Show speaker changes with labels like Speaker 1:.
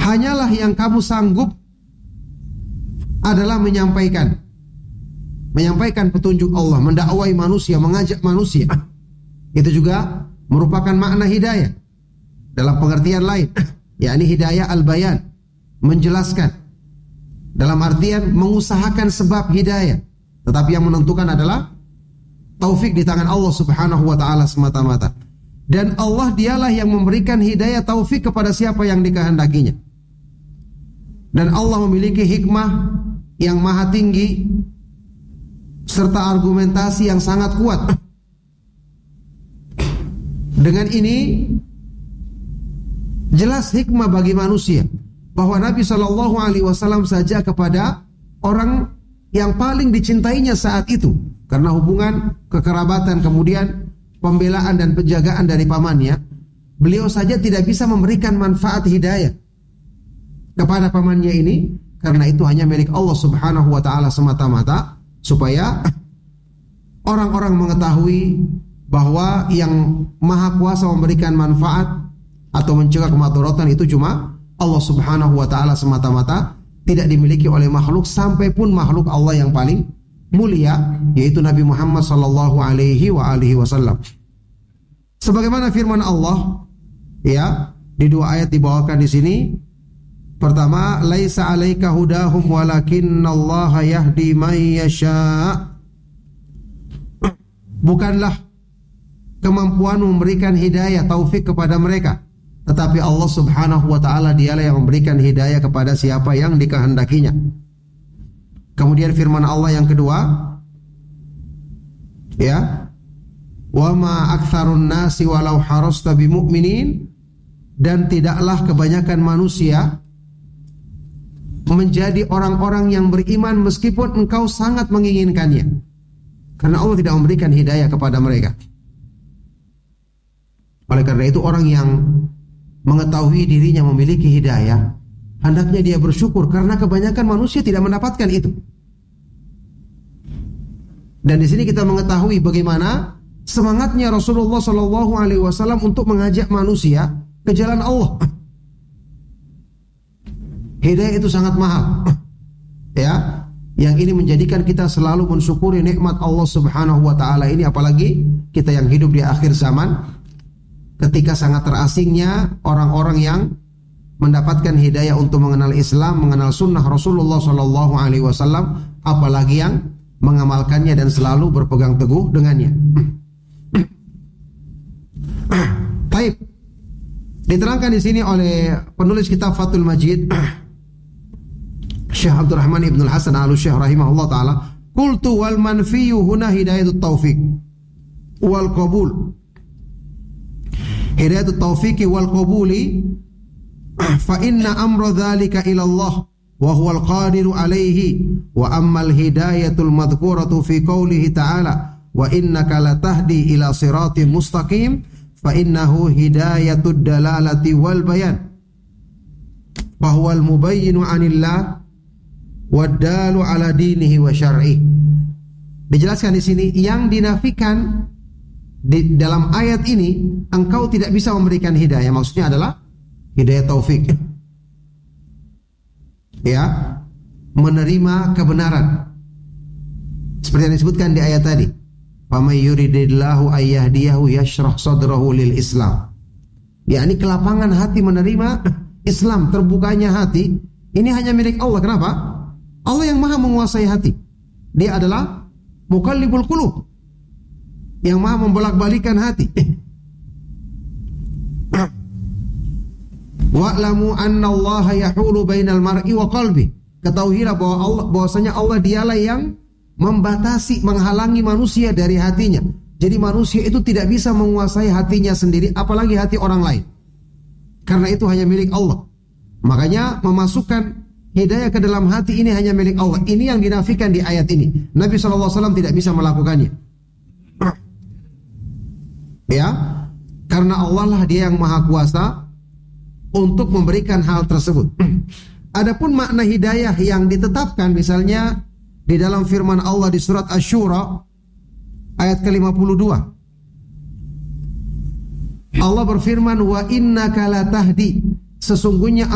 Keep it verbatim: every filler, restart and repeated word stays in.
Speaker 1: hanyalah yang kamu sanggup adalah menyampaikan menyampaikan petunjuk Allah, mendakwai manusia, mengajak manusia. Itu juga merupakan makna hidayah dalam pengertian lain, yakni hidayah al-bayan, menjelaskan. Dalam artian mengusahakan sebab hidayah, tetapi yang menentukan adalah taufik di tangan Allah Subhanahu wa taala semata-mata. Dan Allah dialah yang memberikan hidayah taufik kepada siapa yang dikehendakinya. Dan Allah memiliki hikmah yang maha tinggi serta argumentasi yang sangat kuat. Dengan ini jelas hikmah bagi manusia bahwa Nabi shallallahu alaihi wasallam saja kepada orang yang paling dicintainya saat itu karena hubungan kekerabatan, kemudian pembelaan dan penjagaan dari pamannya, beliau saja tidak bisa memberikan manfaat hidayah kepada pamannya ini, karena itu hanya milik Allah Subhanahu wa taala semata-mata, supaya orang-orang mengetahui bahwa yang maha kuasa memberikan manfaat atau mencegah kemudaratan itu cuma Allah Subhanahu wa taala semata-mata, tidak dimiliki oleh makhluk, sampai pun makhluk Allah yang paling mulia, yaitu Nabi Muhammad sallallahu alaihi wa alihi wasallam. Sebagaimana firman Allah ya di dua ayat dibawakan di sini. Pertama, laisa 'alaika hudahum walakinallaha yahdi man yasha. Bukanlah kemampuan memberikan hidayah taufik kepada mereka, tetapi Allah Subhanahu wa taala dialah yang memberikan hidayah kepada siapa yang dikehendakinya. Kemudian firman Allah yang kedua, ya, wa ma aktsarun nasi walau harasta bimu'minin, dan tidaklah kebanyakan manusia menjadi orang-orang yang beriman meskipun engkau sangat menginginkannya, karena Allah tidak memberikan hidayah kepada mereka. Oleh karena itu orang yang mengetahui dirinya memiliki hidayah, hendaknya dia bersyukur, karena kebanyakan manusia tidak mendapatkan itu. Dan di sini kita mengetahui bagaimana semangatnya Rasulullah Shallallahu Alaihi Wasallam untuk mengajak manusia ke jalan Allah. Hidayah itu sangat mahal, ya. Yang ini menjadikan kita selalu mensyukuri nikmat Allah Subhanahu Wa Taala ini, apalagi kita yang hidup di akhir zaman, ketika sangat terasingnya orang-orang yang mendapatkan hidayah untuk mengenal Islam, mengenal sunnah Rasulullah Shallallahu Alaihi Wasallam, apalagi yang mengamalkannya dan selalu berpegang teguh dengannya. Baik, diterangkan di sini oleh penulis kitab Fathul Majid, Syekh Abdurrahman Ibn Al-Hasan Al-Syekh rahimahullah ta'ala, qultu wal manfiyu huna hidayatut taufiq wal qabul. Hidayatut taufiqi wal qabuli fa inna amra dhalika ila Allah wa huwal qadiru alaihi, wa ammal hidayatul madhkuratu fi qawlihi ta'ala wa innaka latahdi ila siratim mustaqim fa innahu hidayatud dalalati wal bayan fa huwal mubayyinu anillah wadalu ala dinihi wa syar'i. Dijelaskan di sini yang dinafikan di dalam ayat ini, engkau tidak bisa memberikan hidayah, maksudnya adalah hidayah taufik, ya, menerima kebenaran seperti yang disebutkan di ayat tadi, famay yuridillahu ayyahdiyahu yashrah sadrahu lil Islam, yakni kelapangan hati menerima Islam, terbukanya hati ini hanya milik Allah. Kenapa? Allah yang maha menguasai hati. Dia adalah muqallibul qulub, yang maha membolak-balikan hati. Wa'lamu anna Allah yahulu bainal mar'i wa qalbi. Ketahuilah bahwa Allah, bahwasanya Allah dialah yang membatasi, menghalangi manusia dari hatinya. Jadi manusia itu tidak bisa menguasai hatinya sendiri, apalagi hati orang lain. Karena itu hanya milik Allah. Makanya memasukkan hidayah ke dalam hati ini hanya milik Allah. Ini yang dinafikan di ayat ini. Nabi shallallahu alaihi wasallam tidak bisa melakukannya. Ya, karena Allah lah dia yang maha kuasa untuk memberikan hal tersebut. Adapun makna hidayah yang ditetapkan, misalnya di dalam firman Allah di surat Asy-Syura ayat ke lima puluh dua, Allah berfirman, wa innaka latahdi, sesungguhnya